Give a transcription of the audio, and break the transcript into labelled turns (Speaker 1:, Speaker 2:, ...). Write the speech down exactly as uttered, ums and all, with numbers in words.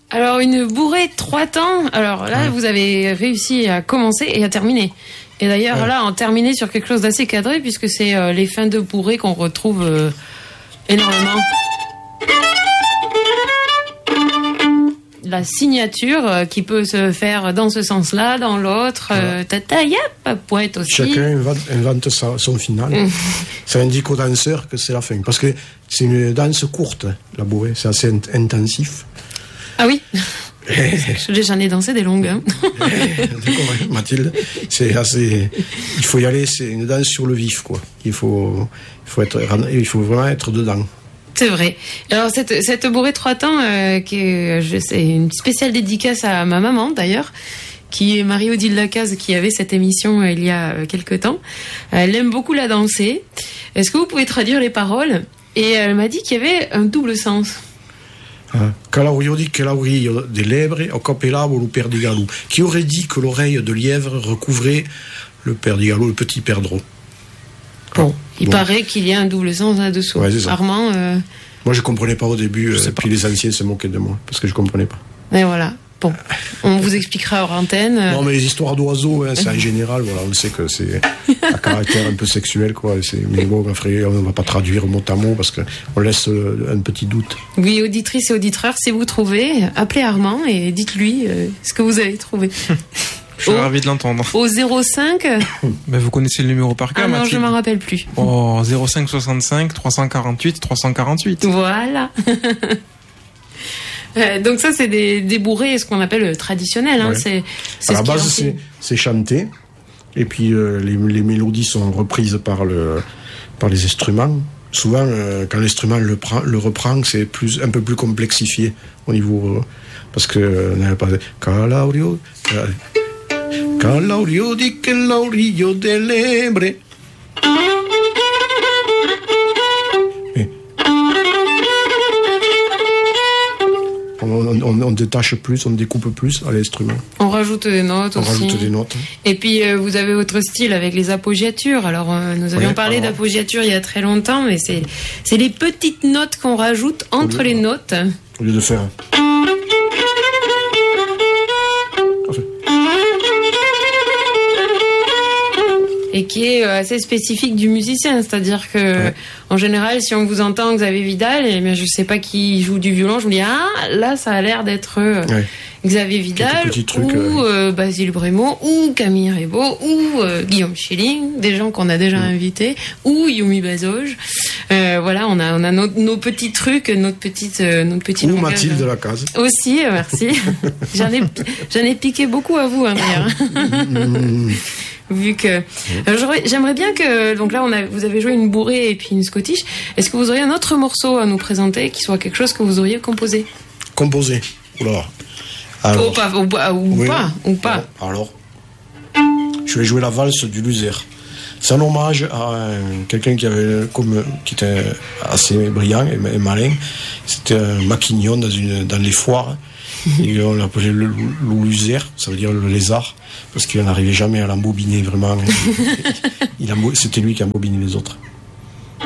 Speaker 1: Alors, une bourrée de trois temps. Alors là, ouais. vous avez réussi à commencer et à terminer. Et d'ailleurs, ouais. là, en terminer sur quelque chose d'assez cadré, puisque c'est euh, les fins de bourrée qu'on retrouve euh, énormément. La signature euh, qui peut se faire dans ce sens-là, dans l'autre. Euh, tata, yap, poète aussi.
Speaker 2: Chacun invente, invente sa, son final. Ça indique au danseur que c'est la fin. Parce que c'est une danse courte, la bourrée. C'est assez int- intensif.
Speaker 1: Ah oui. J'en ai dansé des longues. Hein.
Speaker 2: D'accord, Mathilde. C'est assez. Il faut y aller. C'est une danse sur le vif, quoi. Il faut, il faut être, il faut vraiment être dedans.
Speaker 1: C'est vrai. Alors cette cette bourrée trois temps, euh, qui est, je sais, une spéciale dédicace à ma maman d'ailleurs, qui est Marie-Odile Lacaze, qui avait cette émission euh, il y a euh, quelque temps. Elle aime beaucoup la danser. Est-ce que vous pouvez traduire les paroles? Et elle m'a dit qu'il y avait un double sens.
Speaker 2: Calaurio di che l'aurio de lebre o copelavo le perdigalo. Qui aurait dit que l'oreille de lièvre recouvrait le perdigalo, le petit perdreau?
Speaker 1: Bon, il bon. paraît qu'il y a un double sens là-dessous.
Speaker 2: Ouais, c'est ça.
Speaker 1: Armand euh...
Speaker 2: Moi, je comprenais pas au début, euh, puis les anciens se moquaient de moi, parce que je comprenais pas.
Speaker 1: Et voilà. Bon, on vous expliquera hors antenne.
Speaker 2: Non, mais les histoires d'oiseaux, hein, c'est en général, voilà, on sait que c'est à caractère un peu sexuel, quoi. C'est, mais bon, on ne va pas traduire mot à mot, parce qu'on laisse un petit doute.
Speaker 1: Oui, auditrices et auditeurs, si vous trouvez, appelez Armand et dites-lui euh, ce que vous avez trouvé.
Speaker 3: Je suis au, ravi de l'entendre.
Speaker 1: Au zéro cinq
Speaker 3: Ben, vous connaissez le numéro par cœur,
Speaker 1: Ah non,
Speaker 3: Mathilde.
Speaker 1: je m'en rappelle plus.
Speaker 3: Oh, zéro cinq soixante-cinq trois cent quarante-huit trois cent quarante-huit.
Speaker 1: Voilà. euh, donc ça, c'est des, des bourrées, ce qu'on appelle traditionnels. Hein.
Speaker 2: Ouais.
Speaker 1: C'est, c'est
Speaker 2: à
Speaker 1: ce
Speaker 2: la base, c'est, c'est chanté. Et puis, euh, les, les mélodies sont reprises par, le, par les instruments. Souvent, euh, quand l'instrument le, prend, le reprend, c'est plus, un peu plus complexifié au niveau... Euh, parce que... Euh, on n'a pas... Calaurio... Euh, Calaurio di che l'aurio de lebre. On, on, on détache plus, on découpe plus à l'instrument.
Speaker 1: On rajoute des notes
Speaker 2: on
Speaker 1: aussi.
Speaker 2: On rajoute des notes.
Speaker 1: Et puis, euh, vous avez votre style avec les appoggiatures. Alors, euh, nous avions ouais, parlé alors... d'appoggiatures il y a très longtemps, mais c'est, c'est les petites notes qu'on rajoute entre lieu, les notes.
Speaker 2: Au lieu de faire...
Speaker 1: Et qui est assez spécifique du musicien, c'est-à-dire que ouais. en général, si on vous entend Xavier Vidal, et bien je sais pas qui joue du violon, je me dis ah là ça a l'air d'être euh, ouais. Xavier Vidal
Speaker 2: trucs,
Speaker 1: ou
Speaker 2: euh...
Speaker 1: euh, Basile Brémaud ou Camille Rebaud ou euh, Guillaume Schilling, des gens qu'on a déjà mmh. invités, ou Yumi Bazoge. Euh, voilà, on a on a nos, nos petits trucs, notre petite euh, notre petit
Speaker 2: ou
Speaker 1: langage.
Speaker 2: Mathilde Lacaze.
Speaker 1: Aussi, euh, merci. j'en ai j'en ai piqué beaucoup à vous, hein, d'ailleurs. mmh. Vu que alors, j'aimerais bien que donc là on a vous avez joué une bourrée et puis une scottish. Est-ce que vous auriez un autre morceau à nous présenter qui soit quelque chose que vous auriez composé?
Speaker 2: Composé. Oula.
Speaker 1: Alors, ou pas ou, pas, ou
Speaker 2: oui,
Speaker 1: pas ou pas.
Speaker 2: Alors, je vais jouer la valse du Luzère. C'est un hommage à un, quelqu'un qui avait comme qui était assez brillant et, et malin. C'était un maquignon dans une dans les foires. Et on l'appelait le Luzère, ça veut dire le lézard, parce qu'il n'arrivait jamais à l'embobiner vraiment. Il, il, il, c'était lui qui embobinait les autres.